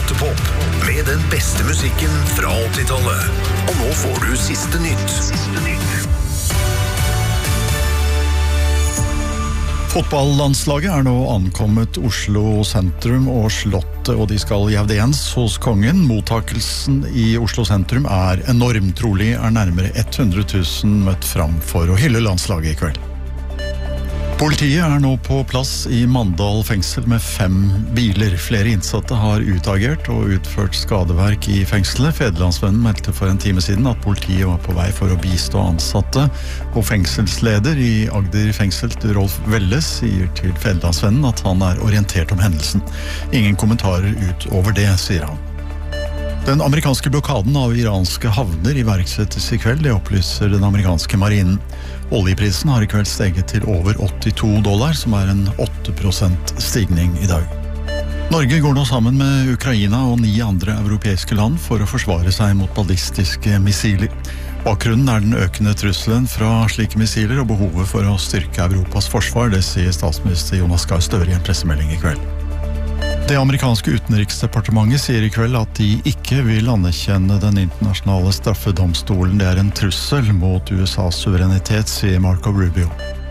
Gåtepop med den beste musikken fra 80-tallet. Og nå får du siste nytt. Fotballandslaget nå ankommet Oslo sentrum og Slottet, og de skal i audiens hos kongen. Mottakelsen i Oslo sentrum enorm. Trolig nærmere 100 000 møtt fram for å hylle landslaget i kveld. Politiet nå på plass i Mandal fengsel med 5 biler. Flere innsatte har utagert og utført skadeverk i fengselet. Fædrelandsvennen meldte for en time siden at politiet var på vei for å bistå ansatte, og fengselsleder i Agder fengsel, Rolf Velle, sier til Fædrelandsvennen at han orientert om hendelsen. Ingen kommentarer utover det, sier han. Den amerikanske blokaden av iranske havner iverksettes i kveld, det opplyser den amerikanske marinen. Oljeprisen har i kveld steget til over $82, som en 8% stigning i dag. Norge går nå sammen med Ukraina og 9 andre europeiske land for å forsvare seg mot ballistiske missiler. Bakgrunnen den økende trusselen fra slike missiler og behovet for å styrke Europas forsvar, det sier statsminister Jonas Gahr Støre i en pressemelding i kveld. Det amerikanske utenriksdepartementet sier i kveld at de ikke vil anerkjenne den internasjonale straffedomstolen. Det en trussel mot USAs suverenitet, sier Marco Rubio.